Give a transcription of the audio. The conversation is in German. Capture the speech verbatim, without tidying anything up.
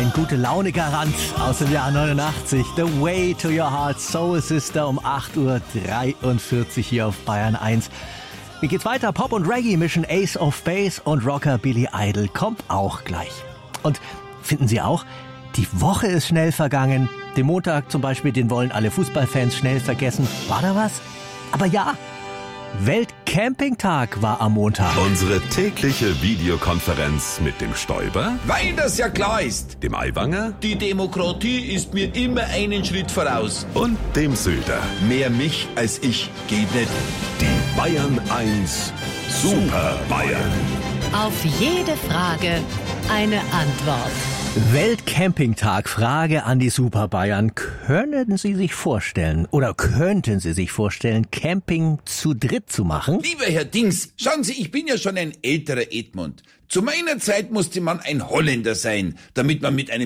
ein Gute-Laune-Garant aus dem Jahr neunundachtzig. The Way to Your Heart, Soul Sister um acht Uhr dreiundvierzig hier auf Bayern eins. Wie geht's weiter? Pop und Reggae mischen Ace of Base und Rocker Billy Idol kommt auch gleich. Und finden Sie auch, die Woche ist schnell vergangen. Den Montag zum Beispiel, den wollen alle Fußballfans schnell vergessen. War da was? Aber ja, Weltcampingtag war am Montag. Unsere tägliche Videokonferenz mit dem Stoiber, Weil das ja klar ist. dem Aiwanger Die Demokratie ist mir immer einen Schritt voraus. und dem Söder. Mehr mich als ich geht nicht. Die Bayern eins Super Bayern. Auf jede Frage eine Antwort. Weltcampingtag, Frage an die Super Bayern. Können Sie sich vorstellen oder könnten Sie sich vorstellen, Camping zu dritt zu machen? Lieber Herr Dings, schauen Sie, ich bin ja schon ein älterer Edmund. Zu meiner Zeit musste man ein Holländer sein, damit man mit einem